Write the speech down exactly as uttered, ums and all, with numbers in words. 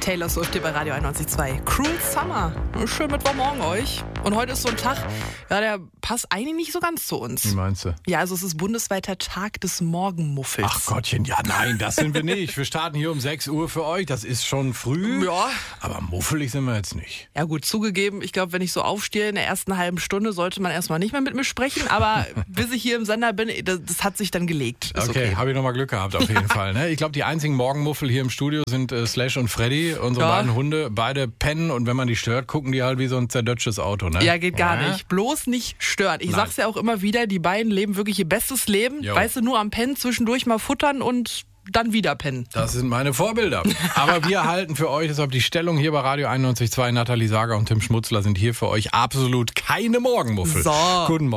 Taylor Swift hier bei Radio einundneunzig Komma zwei. Cruel Summer. Schönen Mittwochmorgen euch. Und heute ist so ein Tag, ja, der passt eigentlich nicht so ganz zu uns. Wie meinst du? Ja, also es ist bundesweiter Tag des Morgenmuffels. Ach Gottchen, ja nein, das sind wir nicht. Wir starten hier um sechs Uhr für euch. Das ist schon früh. Ja. Aber muffelig sind wir jetzt nicht. Ja gut, zugegeben, ich glaube, wenn ich so aufstehe in der ersten halben Stunde, sollte man erstmal nicht mehr mit mir sprechen. Aber bis ich hier im Sender bin, das, das hat sich dann gelegt. Ist Okay, okay. habe ich nochmal Glück gehabt auf jeden Fall. Ne? Ich glaube, die einzigen Morgenmuffel hier im Studio sind äh, Slash und Freddy, unsere Ja. beiden Hunde. Beide pennen und wenn man die stört, gucken die halt wie so ein zerdötschtes Auto. Ne? Ja, geht gar Ja? nicht. Bloß nicht stören. Ich Nein. sag's ja auch immer wieder, die beiden leben wirklich ihr bestes Leben. Jo. Weißt du, nur am Pennen, zwischendurch mal futtern und dann wieder pennen. Das sind meine Vorbilder. Aber wir halten für euch, deshalb die Stellung hier bei Radio einundneunzig Komma zwei. Nathalie Sager und Tim Schmutzler sind hier für euch absolut keine Morgenmuffel. So. Guten Morgen.